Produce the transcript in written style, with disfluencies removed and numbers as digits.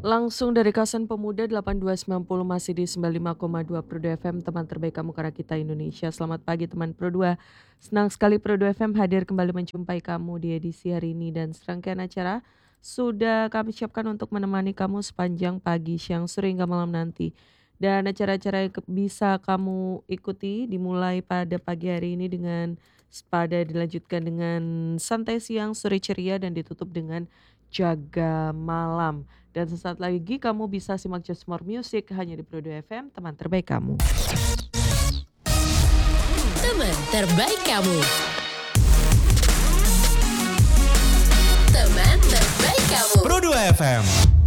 Langsung dari Kawasan Pemuda 8290 masih di 95,2 Pro 2 FM, teman terbaik kamu karena kita Indonesia. Selamat pagi teman Pro 2. Senang sekali Pro 2 FM hadir kembali menjumpai kamu di edisi hari ini dan serangkaian acara sudah kami siapkan untuk menemani kamu sepanjang pagi, siang, sore hingga malam nanti. Dan acara-acara yang bisa kamu ikuti dimulai pada pagi hari ini dengan sepada dilanjutkan dengan santai siang, sore ceria dan ditutup dengan jaga malam. Dan sesaat lagi kamu bisa simak Just More Music hanya di Pro 2 FM, teman terbaik kamu. Teman terbaik kamu. Teman terbaik kamu. Pro 2 FM.